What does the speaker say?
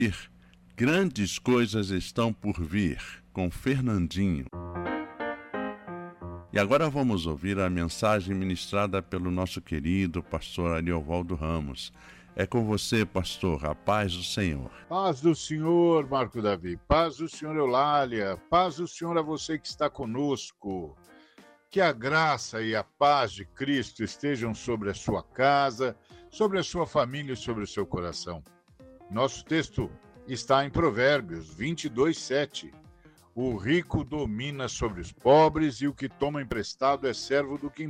Grandes coisas estão por vir, com Fernandinho. E agora vamos ouvir a mensagem ministrada pelo nosso querido pastor Ariovaldo Ramos. É com você, pastor, a paz do Senhor. Paz do Senhor, Marco Davi. Paz do Senhor, Eulália. Paz do Senhor a você que está conosco. Que a graça e a paz de Cristo estejam sobre a sua casa, sobre a sua família e sobre o seu coração. Nosso texto está em Provérbios 22:7. O rico domina sobre os pobres e o que toma emprestado é servo do que